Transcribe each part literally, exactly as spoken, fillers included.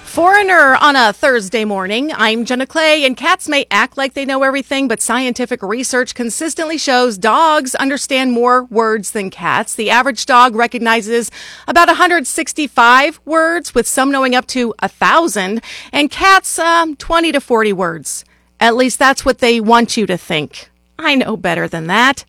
Foreigner on a Thursday morning. I'm Jenna Clay, and cats may act like they know everything, but scientific research consistently shows dogs understand more words than cats. The average dog recognizes about one hundred sixty-five words, with some knowing up to one thousand, and cats, um, twenty to forty words. At least that's what they want you to think. I know better than that.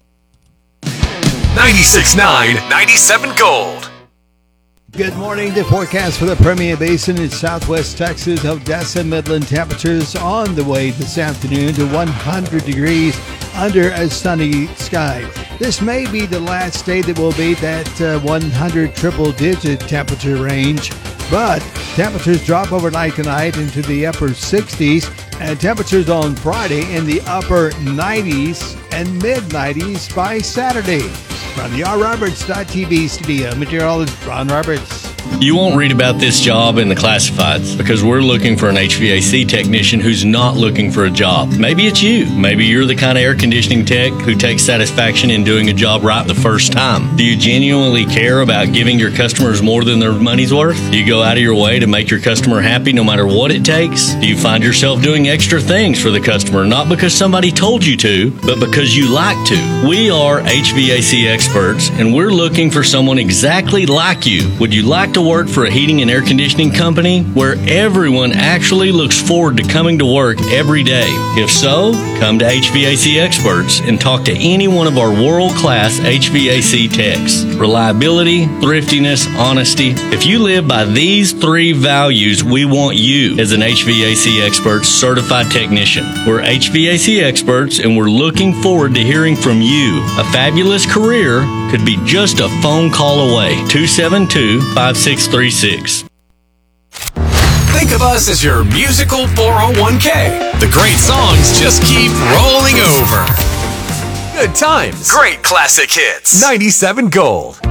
ninety-six point nine, ninety-seven Gold. Good morning. The forecast for the Permian Basin in southwest Texas, Odessa, Midland. Temperatures on the way this afternoon to one hundred degrees under a sunny sky. This may be the last day that will be that uh, one hundred triple-digit temperature range, but temperatures drop overnight tonight into the upper sixties, and temperatures on Friday in the upper nineties and mid-nineties by Saturday. From the R Roberts dot T V studio, meteorologist Ron Roberts. You won't read about this job in the classifieds because we're looking for an H V A C technician who's not looking for a job. Maybe it's you. Maybe you're the kind of air conditioning tech who takes satisfaction in doing a job right the first time. Do you genuinely care about giving your customers more than their money's worth? Do you go out of your way to make your customer happy no matter what it takes? Do you find yourself doing extra things for the customer, not because somebody told you to, but because you like to? We are H V A C experts, and we're looking for someone exactly like you. Would you like to work for a heating and air conditioning company where everyone actually looks forward to coming to work every day? If so, come to H V A C Experts and talk to any one of our world-class H V A C techs. Reliability, thriftiness, honesty. If you live by these three values, we want you as an H V A C Expert certified technician. We're H V A C Experts, and we're looking forward to hearing from you. A fabulous career could be just a phone call away. two seven two, five six three six. Think of us as your musical four oh one k. The great songs just keep rolling over. Good times. Great classic hits. ninety-seven Gold.